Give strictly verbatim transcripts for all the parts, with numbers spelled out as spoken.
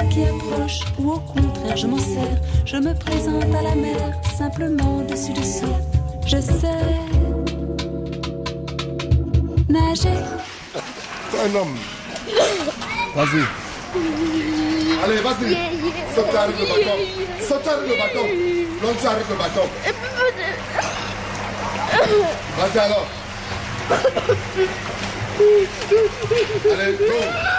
qui approche, ou au contraire je m'en sers. Je me présente à la mer, simplement dessus dessous. Je sais nager. C'est un homme. Vas-y. Allez, vas-y. Saute avec le bâton. Saute avec le bâton. Longe avec le bâton. Vas-y alors. Allez, go.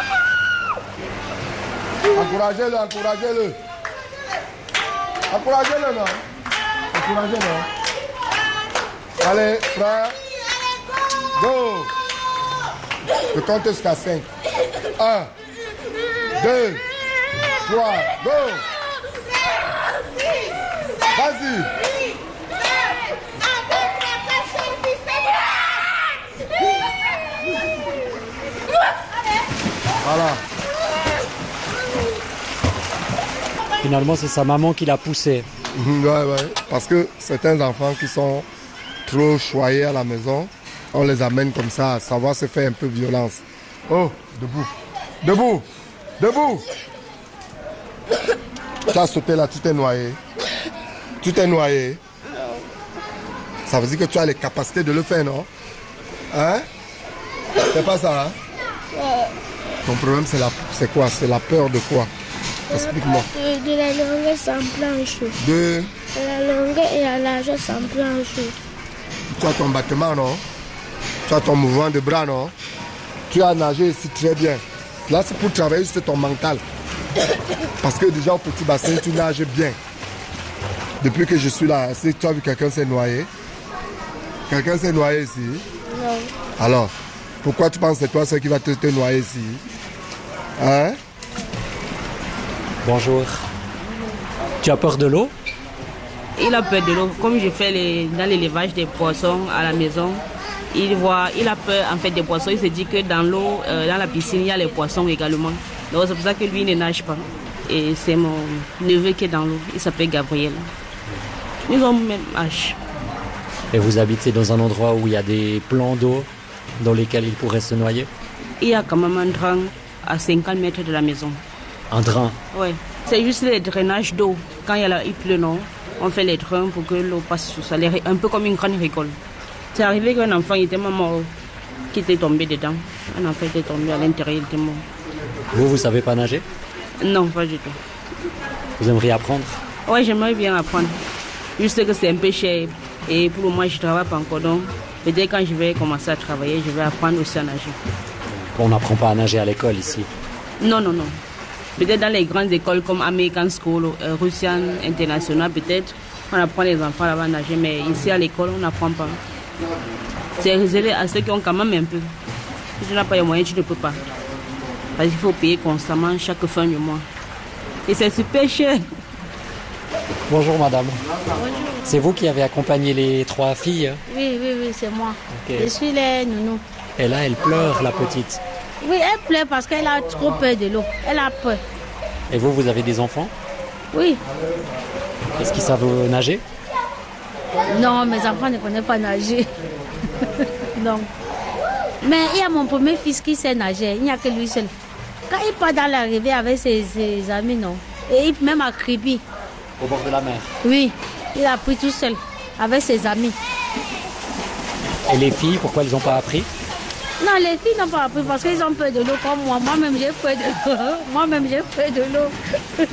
Encouragez-le, encouragez-le. Encouragez-le, non? Encouragez-le. Allez, prêt. Go. Je compte jusqu'à cinq. un, deux, trois, go. Vas-y. Voilà. Finalement, c'est sa maman qui l'a poussé. Ouais, ouais. Parce que certains enfants qui sont trop choyés à la maison, on les amène comme ça, à savoir se faire un peu violence. Oh, debout. Debout. Debout. Tu as sauté là, tu t'es noyé. Tu t'es noyé. Ça veut dire que tu as les capacités de le faire, non? Hein? C'est pas ça, hein? Ton problème, c'est, la... c'est quoi? C'est la peur de quoi? Explique-moi. De, de la longueur sans planche. De... De la longueur et la largeur sans planche. Tu as ton battement, non? Tu as ton mouvement de bras, non? Tu as nagé ici très bien. Là, c'est pour travailler sur ton mental. Parce que déjà au petit bassin, tu nages bien. Depuis que je suis là, si tu as vu quelqu'un s'est noyé, quelqu'un s'est noyé ici? Non. Alors, pourquoi tu penses que c'est toi seul qui va te, te noyer ici? Hein? Bonjour. Tu as peur de l'eau? Il a peur de l'eau. Comme je fais les, dans l'élevage des poissons à la maison, il voit, il a peur en fait des poissons. Il se dit que dans l'eau, euh, dans la piscine, il y a les poissons également. Donc c'est pour ça que lui ne nage pas. Et c'est mon neveu qui est dans l'eau. Il s'appelle Gabriel. Ils ont le même âge. Et vous habitez dans un endroit où il y a des plans d'eau dans lesquels il pourrait se noyer? Il y a quand même un drain à cinquante mètres de la maison. Un drain? Oui. C'est juste les drainages d'eau. Quand il, y a la, il pleut, non, on fait les drains pour que l'eau passe sur ça. Un peu comme une grande récolte. C'est arrivé qu'un enfant il était mort, qui était tombé dedans. Un enfant était tombé à l'intérieur, il était mort. Vous, vous savez pas nager? Non, pas du tout. Vous aimeriez apprendre? Oui, j'aimerais bien apprendre. Juste que c'est un peu cher. Et pour le moment, je ne travaille pas encore. Donc, peut-être quand je vais commencer à travailler, je vais apprendre aussi à nager. On n'apprend pas à nager à l'école ici? Non, non, non. Peut-être dans les grandes écoles comme American School, euh, Russian International, peut-être, on apprend les enfants là-bas à nager. Mais ici, à l'école, on n'apprend pas. C'est réservé à ceux qui ont quand même un peu. Si tu n'as pas les moyens, tu ne peux pas. Parce qu'il faut payer constamment chaque fin du mois. Et c'est super cher. Bonjour madame. Bonjour. C'est vous qui avez accompagné les trois filles? Oui, oui, oui, c'est moi. Okay. Je suis les nounous. Et là, elle pleure, la petite. Oui, elle pleure parce qu'elle a trop peur de l'eau. Elle a peur. Et vous, vous avez des enfants? Oui. Est-ce qu'ils savent nager? Non, mes enfants ne connaissent pas nager. Non. Mais il y a mon premier fils qui sait nager. Il n'y a que lui seul. Quand il part dans la rivière avec ses, ses amis, non. Et il, même à Kribi. Au bord de la mer? Oui. Il a appris tout seul, avec ses amis. Et les filles, pourquoi elles n'ont pas appris? Non, les filles n'ont pas appris parce qu'ils ont peur de l'eau comme moi. Moi-même, j'ai peur de l'eau. Moi-même, j'ai peur de l'eau.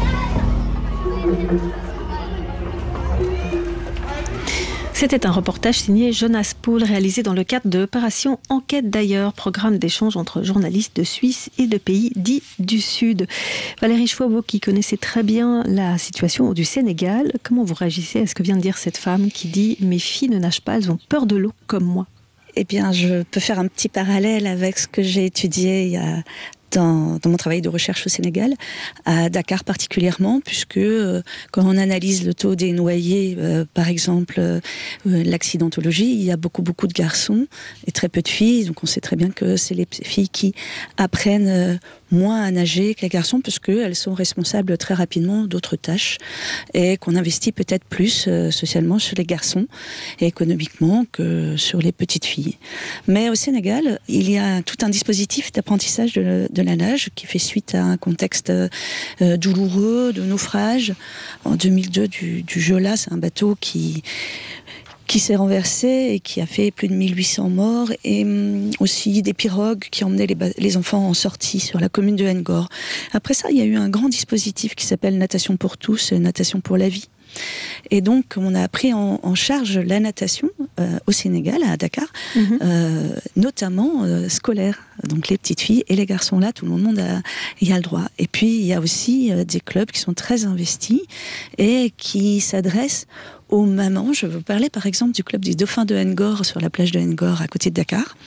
C'était un reportage signé Jonas Poul, réalisé dans le cadre de l'opération Enquête d'ailleurs, programme d'échange entre journalistes de Suisse et de pays dits du Sud. Valérie Chouabo, qui connaissait très bien la situation du Sénégal, comment vous réagissez à ce que vient de dire cette femme qui dit « Mes filles ne nagent pas, elles ont peur de l'eau comme moi ». Eh bien, je peux faire un petit parallèle avec ce que j'ai étudié il y a Dans, dans mon travail de recherche au Sénégal, à Dakar particulièrement, puisque euh, quand on analyse le taux des noyés, euh, par exemple euh, l'accidentologie, il y a beaucoup beaucoup de garçons et très peu de filles, donc on sait très bien que c'est les filles qui apprennent euh, moins à nager que les garçons parce qu'elles sont responsables très rapidement d'autres tâches et qu'on investit peut-être plus euh, socialement sur les garçons et économiquement que sur les petites filles. Mais au Sénégal, il y a tout un dispositif d'apprentissage de, de la nage qui fait suite à un contexte euh, douloureux de naufrage. En deux mille deux, du, du Jola, c'est un bateau qui... qui s'est renversé et qui a fait plus de mille huit cents morts, et hum, aussi des pirogues qui emmenaient les, les enfants en sortie sur la commune de Ngor. Après ça, il y a eu un grand dispositif qui s'appelle Natation pour tous, Natation pour la vie. Et donc, on a pris en, en charge la natation euh, au Sénégal, à Dakar, mmh. euh, notamment euh, scolaire. Donc, les petites filles et les garçons, là, tout le monde a, y a le droit. Et puis, il y a aussi euh, des clubs qui sont très investis et qui s'adressent aux mamans. Je veux parler, par exemple, du club du Dauphin de Ngor, sur la plage de Ngor, à côté de Dakar,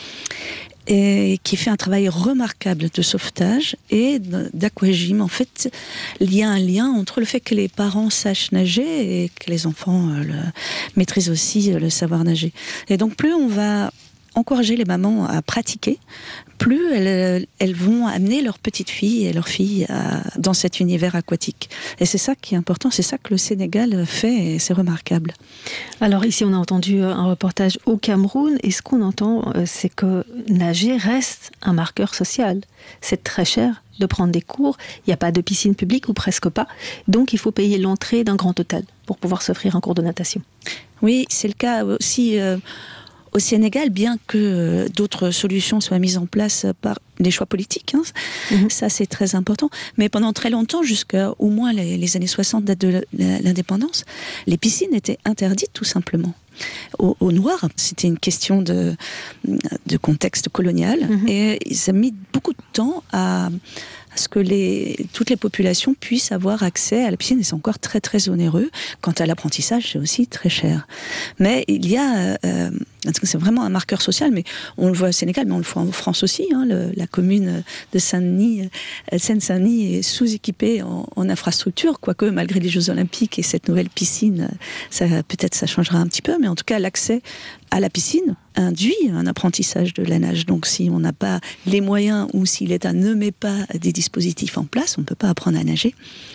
et qui fait un travail remarquable de sauvetage et d'aquagym. En fait, il y a un lien entre le fait que les parents sachent nager et que les enfants euh, le, maîtrisent aussi le savoir nager. Et donc, plus on va encourager les mamans à pratiquer, plus elles, elles vont amener leurs petites filles et leurs filles à, dans cet univers aquatique. Et c'est ça qui est important, c'est ça que le Sénégal fait et c'est remarquable. Alors ici, on a entendu un reportage au Cameroun et ce qu'on entend, c'est que nager reste un marqueur social. C'est très cher de prendre des cours, il n'y a pas de piscine publique ou presque pas, donc il faut payer l'entrée d'un grand hôtel pour pouvoir s'offrir un cours de natation. Oui, c'est le cas aussi... Euh, Au Sénégal, bien que d'autres solutions soient mises en place par des choix politiques, hein, mmh. ça c'est très important. Mais pendant très longtemps, jusqu'à au moins les, les années soixante, date de l'indépendance, les piscines étaient interdites tout simplement. Au, au noir, c'était une question de, de contexte colonial mmh. et ça a mis beaucoup de temps à... à ce que les, toutes les populations puissent avoir accès à la piscine, et c'est encore très très onéreux. Quant à l'apprentissage, c'est aussi très cher. Mais il y a, euh, c'est vraiment un marqueur social, mais on le voit au Sénégal, mais on le voit en France aussi. Hein, le, la commune de Saint-Denis, euh, Seine-Saint-Denis est sous-équipée en, en infrastructure, quoique malgré les Jeux Olympiques et cette nouvelle piscine, ça, peut-être ça changera un petit peu, mais en tout cas l'accès à la piscine induit un apprentissage de la nage. Donc si on n'a pas les moyens ou si l'État ne met pas des dispositifs en place, on ne peut pas apprendre à nager.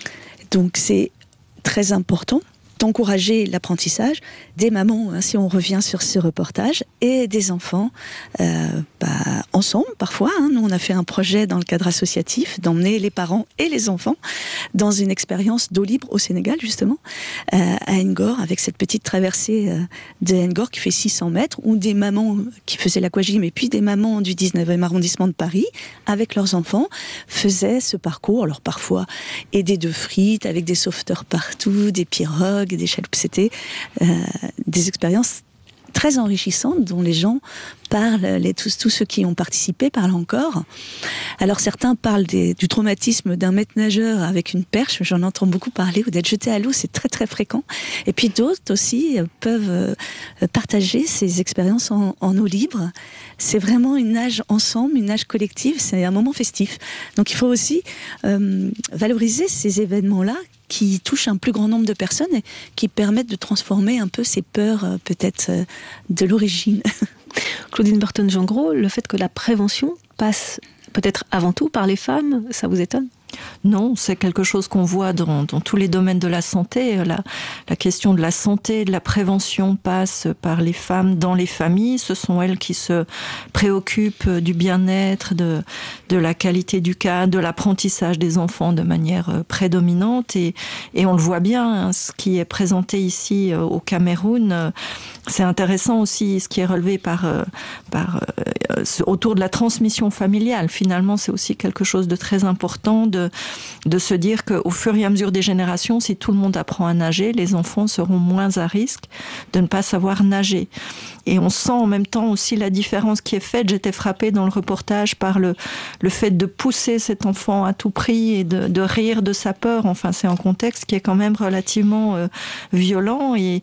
Donc c'est très important d'encourager l'apprentissage des mamans, hein, si on revient sur ce reportage, et des enfants, euh, bah, ensemble parfois. Hein. Nous, on a fait un projet dans le cadre associatif d'emmener les parents et les enfants dans une expérience d'eau libre au Sénégal, justement, euh, à Ngor, avec cette petite traversée euh, de Ngor qui fait six cents mètres, où des mamans qui faisaient l'aquagym et puis des mamans du dix-neuvième arrondissement de Paris, avec leurs enfants, faisaient ce parcours, alors parfois aidés de frites, avec des sauveteurs partout, des pirogues, des chaloupes. C'était euh, des expériences très enrichissantes dont les gens parlent, les, tous, tous ceux qui ont participé parlent encore. Alors certains parlent des, du traumatisme d'un maître nageur avec une perche, j'en entends beaucoup parler, ou d'être jeté à l'eau, c'est très très fréquent. Et puis d'autres aussi peuvent euh, partager ces expériences en, en eau libre. C'est vraiment une nage ensemble, une nage collective, c'est un moment festif. Donc il faut aussi euh, valoriser ces événements-là qui touchent un plus grand nombre de personnes et qui permettent de transformer un peu ces peurs, euh, peut-être, euh, de l'origine. Claudine Burton-Jangreau, le fait que la prévention passe peut-être avant tout par les femmes, ça vous étonne ? Non, c'est quelque chose qu'on voit dans, dans tous les domaines de la santé. La, la question de la santé, de la prévention passe par les femmes dans les familles. Ce sont elles qui se préoccupent du bien-être, de, de la qualité du cas, de l'apprentissage des enfants de manière prédominante. Et, et on le voit bien, hein, ce qui est présenté ici au Cameroun. C'est intéressant aussi ce qui est relevé par, par, autour de la transmission familiale. Finalement, c'est aussi quelque chose de très important de, de se dire qu'au fur et à mesure des générations, si tout le monde apprend à nager, les enfants seront moins à risque de ne pas savoir nager. Et on sent en même temps aussi la différence qui est faite. J'étais frappée dans le reportage par le, le fait de pousser cet enfant à tout prix et de, de rire de sa peur. Enfin, c'est un contexte qui est quand même relativement euh, violent et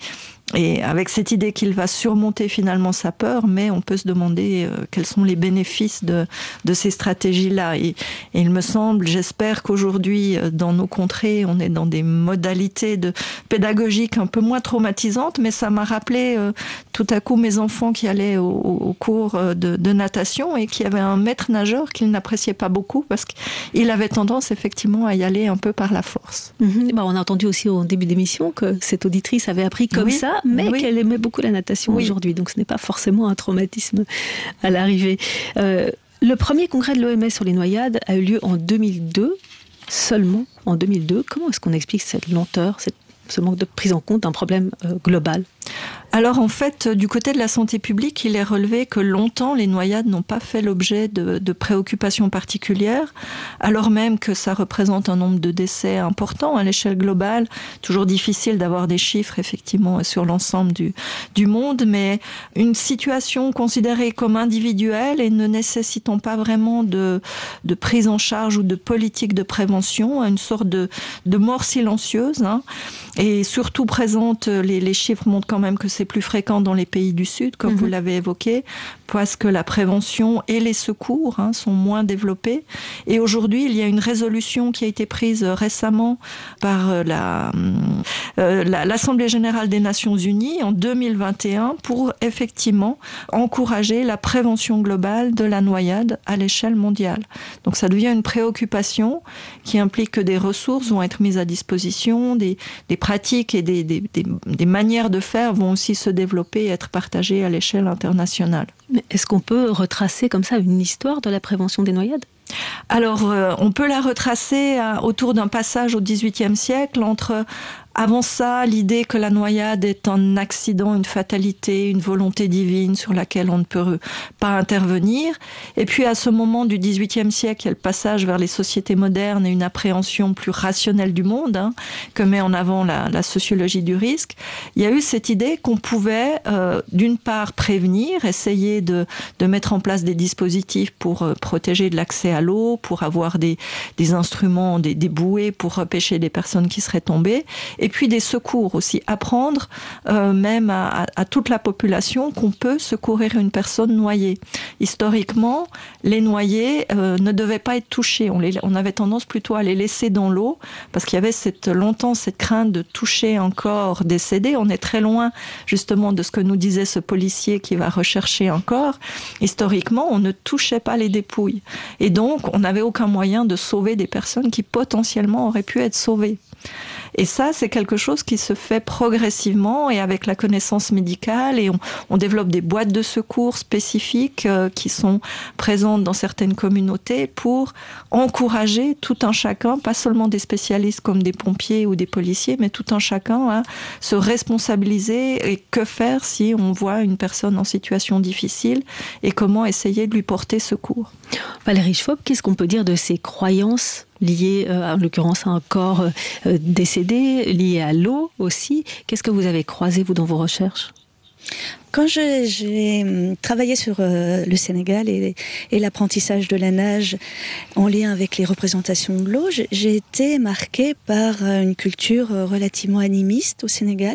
Et avec cette idée qu'il va surmonter finalement sa peur, mais on peut se demander euh, quels sont les bénéfices de, de ces stratégies-là. Et, et il me semble, j'espère qu'aujourd'hui, dans nos contrées, on est dans des modalités de pédagogiques un peu moins traumatisantes, mais ça m'a rappelé euh, tout à coup mes enfants qui allaient au, au cours de, de natation et qui avaient un maître nageur qu'ils n'appréciaient pas beaucoup parce qu'il avait tendance effectivement à y aller un peu par la force. Mmh. Bah, on a entendu aussi au début d'émission que cette auditrice avait appris comme oui. ça, mais oui. qu'elle aimait beaucoup la natation oui. aujourd'hui. Donc ce n'est pas forcément un traumatisme à l'arrivée. Euh, le premier congrès de l'O M S sur les noyades a eu lieu en deux mille deux, seulement en deux mille deux. Comment est-ce qu'on explique cette lenteur, cette, ce manque de prise en compte d'un problème euh, global ? Alors en fait, du côté de la santé publique, il est relevé que longtemps les noyades n'ont pas fait l'objet de, de préoccupations particulières, alors même que ça représente un nombre de décès important à l'échelle globale. Toujours difficile d'avoir des chiffres effectivement sur l'ensemble du, du monde, mais une situation considérée comme individuelle et ne nécessitant pas vraiment de, de prise en charge ou de politique de prévention, une sorte de, de mort silencieuse, hein, et surtout présente, les, les chiffres montrent quand même que c'est plus fréquent dans les pays du Sud, comme mmh. vous l'avez évoqué, parce que la prévention et les secours hein, sont moins développés. Et aujourd'hui, il y a une résolution qui a été prise récemment par la, euh, la, l'Assemblée générale des Nations Unies en deux mille vingt et un pour effectivement encourager la prévention globale de la noyade à l'échelle mondiale. Donc ça devient une préoccupation qui implique que des ressources vont être mises à disposition, des, des pratiques et des, des, des, des manières de faire vont aussi se développer et être partagées à l'échelle internationale. Mais est-ce qu'on peut retracer comme ça une histoire de la prévention des noyades ? Alors, euh, on peut la retracer euh, autour d'un passage au dix-huitième siècle entre... Avant ça, l'idée que la noyade est un accident, une fatalité, une volonté divine sur laquelle on ne peut pas intervenir. Et puis à ce moment du dix-huitième siècle, il y a le passage vers les sociétés modernes et une appréhension plus rationnelle du monde, hein, que met en avant la, la sociologie du risque. Il y a eu cette idée qu'on pouvait, euh, d'une part, prévenir, essayer de, de mettre en place des dispositifs pour euh, protéger de l'accès à l'eau, pour avoir des, des instruments, des, des bouées pour repêcher des personnes qui seraient tombées. Et puis des secours aussi, apprendre euh, même à, à, à toute la population qu'on peut secourir une personne noyée. Historiquement, les noyés euh, ne devaient pas être touchés. On, les, on avait tendance plutôt à les laisser dans l'eau parce qu'il y avait cette, longtemps cette crainte de toucher un corps décédé. On est très loin justement de ce que nous disait ce policier qui va rechercher un corps. Historiquement, on ne touchait pas les dépouilles. Et donc, on n'avait aucun moyen de sauver des personnes qui potentiellement auraient pu être sauvées. Et ça, c'est quelque chose qui se fait progressivement et avec la connaissance médicale. Et on, on développe des boîtes de secours spécifiques euh, qui sont présentes dans certaines communautés pour encourager tout un chacun, pas seulement des spécialistes comme des pompiers ou des policiers, mais tout un chacun à se responsabiliser. Et que faire si on voit une personne en situation difficile et comment essayer de lui porter secours. Valérie Schwab, qu'est-ce qu'on peut dire de ces croyances liées, euh, en l'occurrence, à un corps euh, décédé, liées à l'eau aussi? Qu'est-ce que vous avez croisé, vous, dans vos recherches? Quand je, j'ai travaillé sur euh, le Sénégal et, et l'apprentissage de la nage en lien avec les représentations de l'eau, j'ai, j'ai été marquée par une culture relativement animiste au Sénégal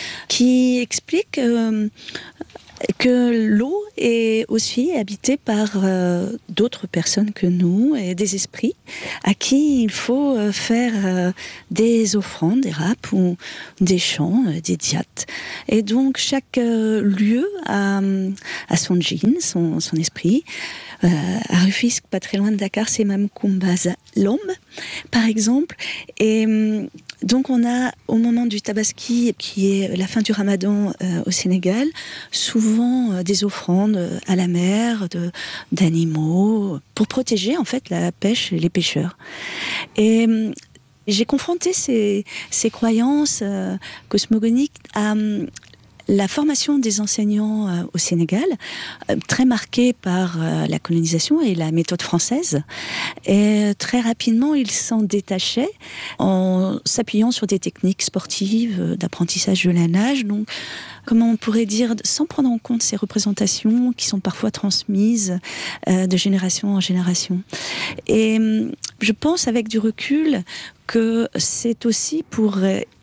qui explique euh, que l'eau est aussi habitée par euh, d'autres personnes que nous et des esprits à qui il faut euh, faire euh, des offrandes, des rapes ou des chants, euh, des diates. Et donc chaque euh, lieu a, a son djinn, son, son esprit. Euh, à Rufisque, pas très loin de Dakar, c'est Mamkoumbaza Lombe, par exemple. Et donc on a, au moment du Tabaski, qui est la fin du Ramadan euh, au Sénégal, souvent euh, des offrandes à la mer, de, d'animaux, pour protéger en fait la pêche et les pêcheurs. Et euh, j'ai confronté ces, ces croyances euh, cosmogoniques à euh, la formation des enseignants euh, au Sénégal, euh, très marquée par euh, la colonisation et la méthode française. Et euh, très rapidement, ils s'en détachaient en s'appuyant sur des techniques sportives, euh, d'apprentissage de la nage. Donc, comment on pourrait dire, sans prendre en compte ces représentations qui sont parfois transmises euh, de génération en génération. Et euh, je pense, avec du recul, que c'est aussi pour euh,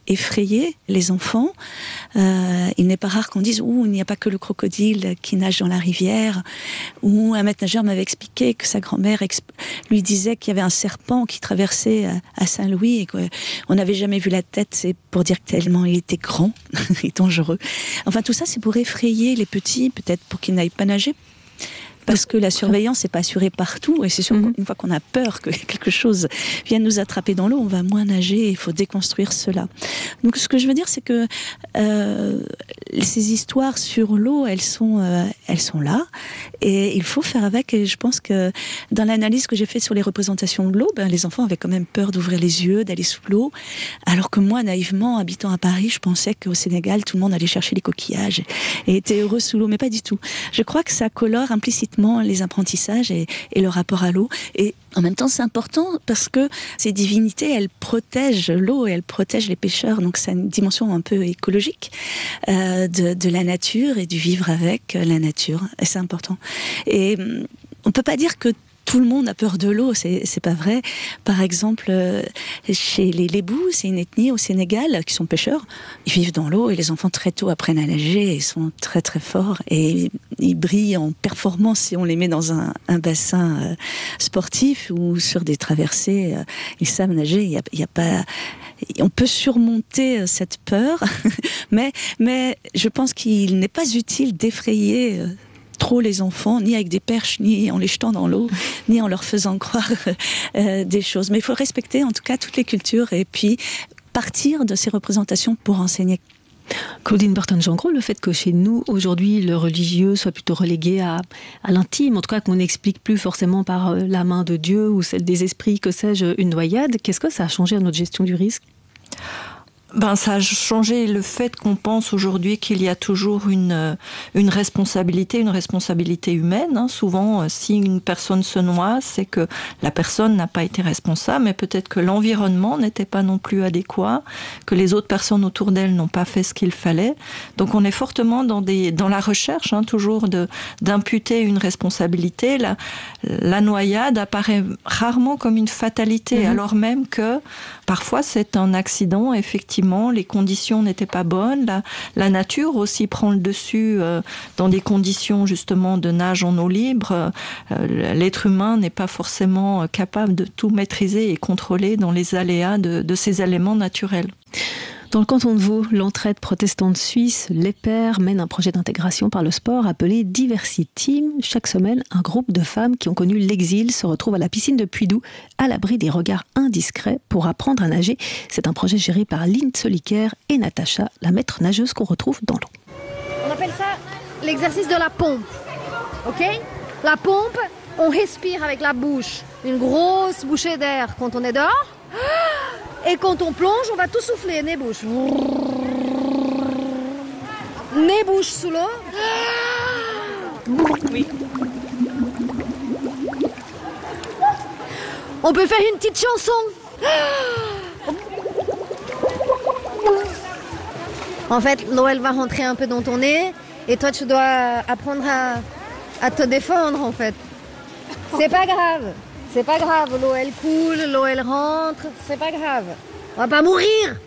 effrayer les enfants. Euh, il n'est pas rare qu'on dise « Ouh, il n'y a pas que le crocodile qui nage dans la rivière » ou un maître nageur m'avait expliqué que sa grand-mère exp- lui disait qu'il y avait un serpent qui traversait à, à Saint-Louis et qu'on n'avait jamais vu la tête, c'est pour dire que tellement il était grand et dangereux. Enfin, tout ça, c'est pour effrayer les petits, peut-être pour qu'ils n'aillent pas nager. Parce que la surveillance n'est pas assurée partout, et c'est sûr qu'une fois qu'on a peur que quelque chose vienne nous attraper dans l'eau, on va moins nager, et il faut déconstruire cela. Donc ce que je veux dire, c'est que euh, ces histoires sur l'eau, elles sont, euh, elles sont là, et il faut faire avec, et je pense que dans l'analyse que j'ai faite sur les représentations de l'eau, ben, les enfants avaient quand même peur d'ouvrir les yeux, d'aller sous l'eau, alors que moi, naïvement, habitant à Paris, je pensais qu'au Sénégal, tout le monde allait chercher les coquillages, et était heureux sous l'eau, mais pas du tout. Je crois que ça colore implicitement les apprentissages et, et le rapport à l'eau. Et en même temps, c'est important parce que ces divinités, elles protègent l'eau et elles protègent les pêcheurs. Donc, c'est une dimension un peu écologique euh, de, de la nature et du vivre avec la nature. Et c'est important. Et on ne peut pas dire que tout le monde a peur de l'eau, c'est, c'est pas vrai. Par exemple, euh, chez les Lébous, c'est une ethnie au Sénégal qui sont pêcheurs. Ils vivent dans l'eau et les enfants très tôt apprennent à nager et sont très très forts et ils brillent en performance si on les met dans un, un bassin euh, sportif ou sur des traversées. Euh, ils savent nager. Il y a, il y a pas. On peut surmonter cette peur, mais mais je pense qu'il n'est pas utile d'effrayer. Euh, trop les enfants, ni avec des perches, ni en les jetant dans l'eau, ni en leur faisant croire euh, des choses. Mais il faut respecter en tout cas toutes les cultures et puis partir de ces représentations pour enseigner. Claudine Burton-Gengros, le fait que chez nous, aujourd'hui, le religieux soit plutôt relégué à, à l'intime, en tout cas qu'on n'explique plus forcément par la main de Dieu ou celle des esprits, que sais-je, une noyade, qu'est-ce que ça a changé à notre gestion du risque ? Ben, ça a changé le fait qu'on pense aujourd'hui qu'il y a toujours une, une responsabilité, une responsabilité humaine. Hein. Souvent, si une personne se noie, c'est que la personne n'a pas été responsable, mais peut-être que l'environnement n'était pas non plus adéquat, que les autres personnes autour d'elle n'ont pas fait ce qu'il fallait. Donc on est fortement dans, des, dans la recherche, hein, toujours de, d'imputer une responsabilité. La, la noyade apparaît rarement comme une fatalité, mmh. alors même que parfois c'est un accident, effectivement. Les conditions n'étaient pas bonnes. La, la nature aussi prend le dessus euh, dans des conditions justement de nage en eau libre. Euh, l'être humain n'est pas forcément capable de tout maîtriser et contrôler dans les aléas de, de ces éléments naturels. Dans le canton de Vaud, l'entraide protestante suisse, l'E P E R, mène un projet d'intégration par le sport appelé Diversity. Chaque semaine, un groupe de femmes qui ont connu l'exil se retrouve à la piscine de Puydou, à l'abri des regards indiscrets, pour apprendre à nager. C'est un projet géré par Lynn Soliker et Natacha, la maître nageuse qu'on retrouve dans l'eau. On appelle ça l'exercice de la pompe. Ok ? La pompe, on respire avec la bouche. Une grosse bouchée d'air quand on est dehors. Et quand on plonge, on va tout souffler, nez-bouche. Nez-bouche sous l'eau. Oui. On peut faire une petite chanson. En fait, l'eau, elle va rentrer un peu dans ton nez. Et toi, tu dois apprendre à, à te défendre, en fait. C'est pas grave. C'est pas grave, l'eau elle coule, l'eau elle rentre, c'est pas grave. On va pas mourir.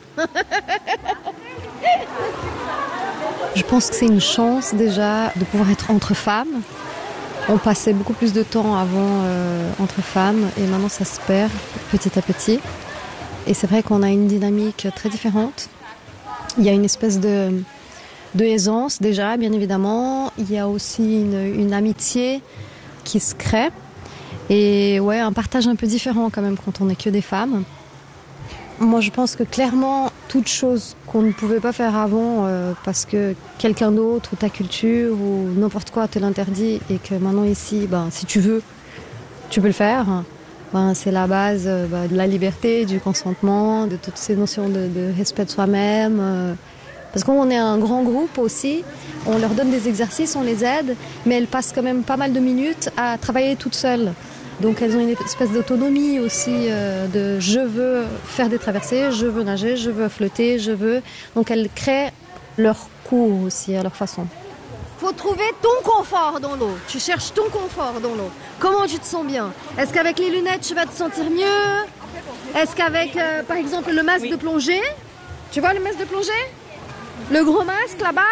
Je pense que c'est une chance déjà de pouvoir être entre femmes. On passait beaucoup plus de temps avant euh, entre femmes et maintenant ça se perd petit à petit. Et c'est vrai qu'on a une dynamique très différente. Il y a une espèce de, de aisance déjà, bien évidemment. Il y a aussi une, une amitié qui se crée. Et ouais, un partage un peu différent quand même quand on n'est que des femmes. Moi, je pense que clairement, toute chose qu'on ne pouvait pas faire avant euh, parce que quelqu'un d'autre ou ta culture ou n'importe quoi te l'interdit et que maintenant ici, ben, si tu veux, tu peux le faire. Ben, c'est la base euh, ben, de la liberté, du consentement, de toutes ces notions de, de respect de soi-même. Euh, parce qu'on est un grand groupe aussi, on leur donne des exercices, on les aide, mais elles passent quand même pas mal de minutes à travailler toutes seules. Donc elles ont une espèce d'autonomie aussi euh, de je veux faire des traversées, je veux nager, je veux flotter, je veux... Donc elles créent leur cours aussi à leur façon. Faut trouver ton confort dans l'eau. Tu cherches ton confort dans l'eau. Comment tu te sens bien ? Est-ce qu'avec les lunettes tu vas te sentir mieux ? Est-ce qu'avec euh, par exemple le masque oui. de plongée ? Tu vois le masque de plongée? Le gros masque là-bas?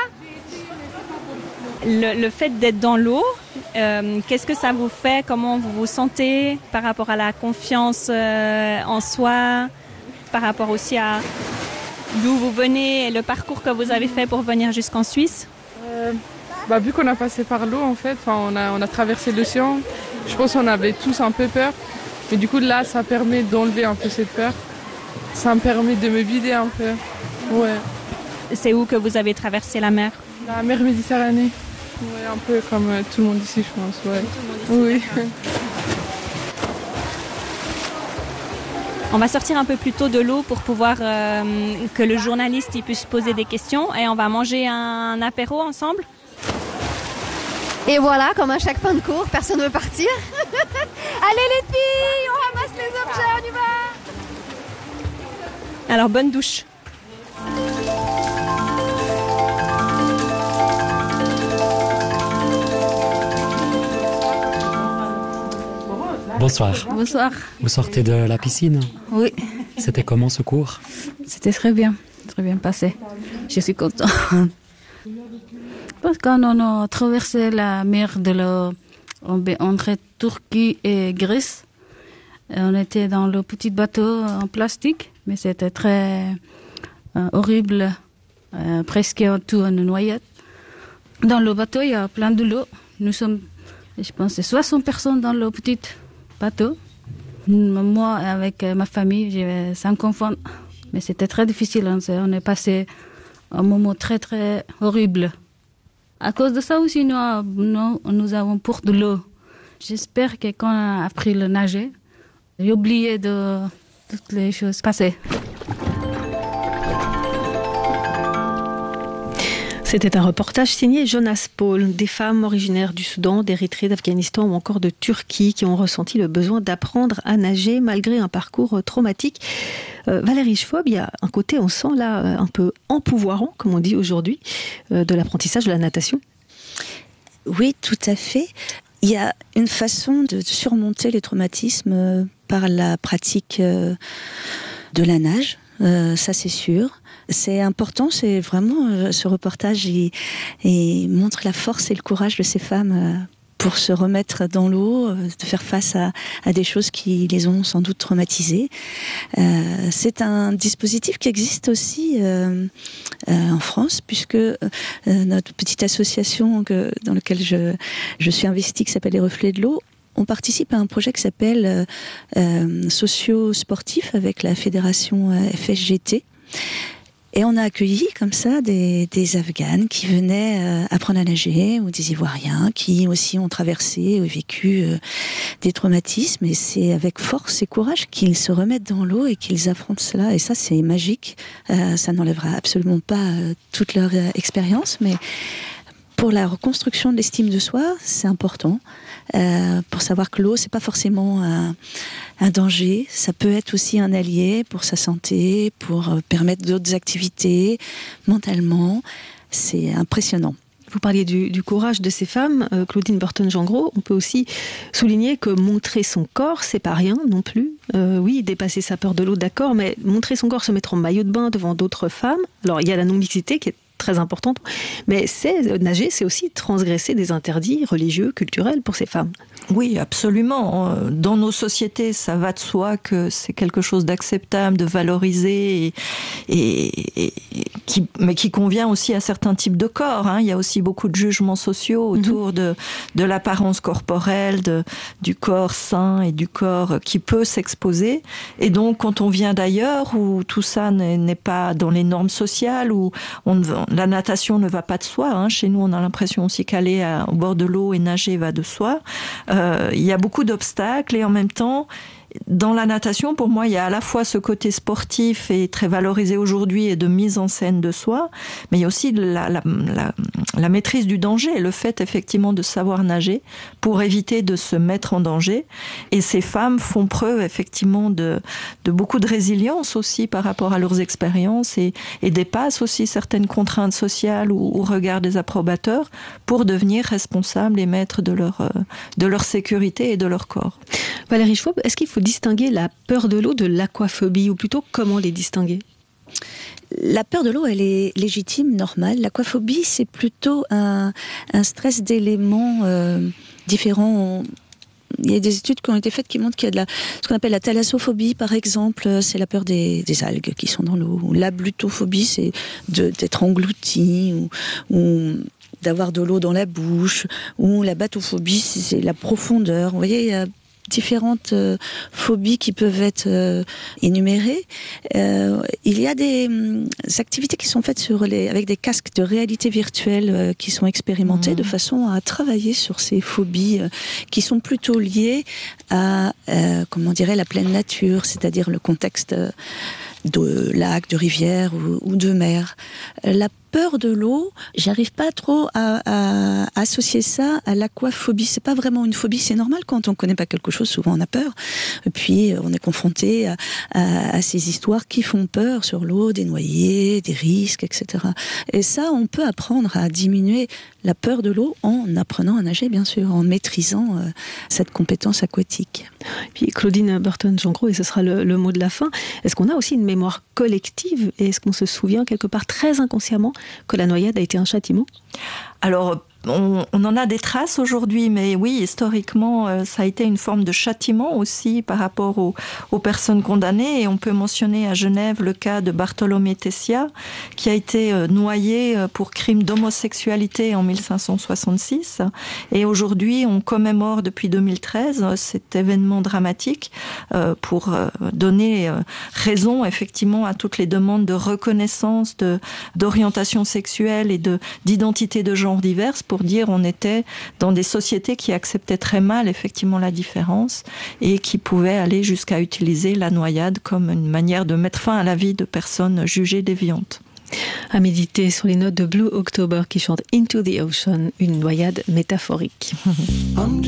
Le, le fait d'être dans l'eau, euh, qu'est-ce que ça vous fait? Comment vous vous sentez par rapport à la confiance euh, en soi, par rapport aussi à d'où vous venez et le parcours que vous avez fait pour venir jusqu'en Suisse? euh, bah, Vu qu'on a passé par l'eau, en fait, on a, on a traversé l'océan, je pense qu'on avait tous un peu peur. Mais du coup, là, ça permet d'enlever un peu cette peur. Ça me permet de me vider un peu. Ouais. C'est où que vous avez traversé la mer? La mer Méditerranée. Ouais, un peu comme euh, tout le monde ici, je pense. Ouais. Oui. On va sortir un peu plus tôt de l'eau pour pouvoir euh, que le journaliste il puisse poser des questions et on va manger un apéro ensemble. Et voilà, comme à chaque fin de cours, personne ne veut partir. Allez les filles, on ramasse les objets, on y va. Alors bonne douche. Bonsoir. Bonsoir. Vous sortez de la piscine? Oui. C'était comment ce cours? C'était très bien, très bien passé. Je suis contente. Parce qu'on a traversé la mer de l'eau entre Turquie et Grèce. Et on était dans le petit bateau en plastique, mais c'était très euh, horrible, euh, presque tout une noyade. Dans le bateau, il y a plein de l'eau. Nous sommes, je pense, soixante personnes dans le petit bateau. Moi, avec ma famille, j'ai cinq enfants. Mais c'était très difficile. On est passé un moment très, très horrible. À cause de ça aussi, nous, nous, nous avons pour de l'eau. J'espère que quand on a appris le nager, j'ai oublié de toutes les choses passées. C'était un reportage signé Jonas Paul, des femmes originaires du Soudan, d'Érythrée, d'Afghanistan ou encore de Turquie qui ont ressenti le besoin d'apprendre à nager malgré un parcours traumatique. Euh, Valérie Schwab, il y a un côté, on sent là, un peu empouvoirant, comme on dit aujourd'hui, euh, de l'apprentissage de la natation. Oui, tout à fait. Il y a une façon de surmonter les traumatismes par la pratique de la nage, euh, ça c'est sûr. C'est important, c'est vraiment, ce reportage, il, il montre la force et le courage de ces femmes pour se remettre dans l'eau, de faire face à, à des choses qui les ont sans doute traumatisées. Euh, c'est un dispositif qui existe aussi euh, euh, en France, puisque euh, notre petite association que, dans laquelle je, je suis investie, qui s'appelle Les Reflets de l'eau, on participe à un projet qui s'appelle euh, euh, Socio-Sportif avec la fédération euh, F S G T. Et on a accueilli comme ça des, des Afghanes qui venaient euh, apprendre à nager, ou des Ivoiriens qui aussi ont traversé ou vécu euh, des traumatismes. Et c'est avec force et courage qu'ils se remettent dans l'eau et qu'ils affrontent cela. Et ça, c'est magique. Euh, ça n'enlèvera absolument pas euh, toute leur euh, expérience, mais pour la reconstruction de l'estime de soi, c'est important. Euh, pour savoir que l'eau, c'est pas forcément un, un danger. Ça peut être aussi un allié pour sa santé, pour euh, permettre d'autres activités mentalement. C'est impressionnant. Vous parliez du, du courage de ces femmes, euh, Claudine Burton-Jangros. On peut aussi souligner que montrer son corps, c'est pas rien non plus. Euh, oui, dépasser sa peur de l'eau, d'accord, mais montrer son corps, se mettre en maillot de bain devant d'autres femmes. Alors, il y a la non-mixité qui est très importante, mais c'est, nager, c'est aussi transgresser des interdits religieux, culturels pour ces femmes. Oui, absolument. Dans nos sociétés, ça va de soi que c'est quelque chose d'acceptable, de valorisé, et, et, et, qui, mais qui convient aussi à certains types de corps. Hein. Il y a aussi beaucoup de jugements sociaux autour mm-hmm. de, de l'apparence corporelle, de, du corps sain et du corps qui peut s'exposer. Et donc, quand on vient d'ailleurs, où tout ça n'est, n'est pas dans les normes sociales, où on, la natation ne va pas de soi. Hein. Chez nous, on a l'impression aussi qu'aller à, au bord de l'eau et nager va de soi. Euh, il y a beaucoup d'obstacles et en même temps, dans la natation, pour moi, il y a à la fois ce côté sportif et très valorisé aujourd'hui et de mise en scène de soi, mais il y a aussi la, la, la, la maîtrise du danger, le fait effectivement de savoir nager pour éviter de se mettre en danger. Et ces femmes font preuve effectivement de, de beaucoup de résilience aussi par rapport à leurs expériences et, et dépassent aussi certaines contraintes sociales ou au regard des approbateurs pour devenir responsables et maîtres de leur, de leur sécurité et de leur corps. Valérie Schwab, est-ce qu'il faut distinguer la peur de l'eau de l'aquaphobie, ou plutôt comment les distinguer ? La peur de l'eau, elle est légitime, normale. L'aquaphobie, c'est plutôt un, un stress d'éléments euh, différents. Il y a des études qui ont été faites qui montrent qu'il y a de la, ce qu'on appelle la thalassophobie, par exemple, c'est la peur des, des algues qui sont dans l'eau. La blutophobie, c'est de, d'être englouti ou, ou d'avoir de l'eau dans la bouche. Ou la bathophobie, c'est la profondeur. Vous voyez, il y a différentes euh, phobies qui peuvent être euh, énumérées. Euh, il y a des, des activités qui sont faites sur les, avec des casques de réalité virtuelle euh, qui sont expérimentés mmh. de façon à travailler sur ces phobies euh, qui sont plutôt liées à, euh, comment on dirait, la pleine nature, c'est-à-dire le contexte euh, de lac, de rivière ou, ou de mer. La peur de l'eau, j'arrive pas trop à, à, à associer ça à l'aquaphobie. C'est pas vraiment une phobie, c'est normal quand on connaît pas quelque chose, souvent on a peur. Et puis on est confronté à, à, à ces histoires qui font peur sur l'eau, des noyés, des risques, et cetera. Et ça, on peut apprendre à diminuer la peur de l'eau en apprenant à nager, bien sûr, en maîtrisant euh, cette compétence aquatique. Et puis Claudine Burton-Jangreau, et ce sera le, le mot de la fin, est-ce qu'on a aussi une mémoire collective et est-ce qu'on se souvient quelque part très inconsciemment que la noyade a été un châtiment ? Alors, on, on en a des traces aujourd'hui, mais oui, historiquement, euh, ça a été une forme de châtiment aussi par rapport aux, aux personnes condamnées. Et on peut mentionner à Genève le cas de Bartolomé Tessia, qui a été euh, noyé pour crime d'homosexualité en mille cinq cent soixante-six. Et aujourd'hui, on commémore depuis deux mille treize cet événement dramatique euh, pour euh, donner euh, raison effectivement à toutes les demandes de reconnaissance, de, d'orientation sexuelle et de, d'identité de genre diverses, pour dire on était dans des sociétés qui acceptaient très mal effectivement la différence et qui pouvaient aller jusqu'à utiliser la noyade comme une manière de mettre fin à la vie de personnes jugées déviantes. À méditer sur les notes de Blue October qui chante Into the Ocean, une noyade métaphorique.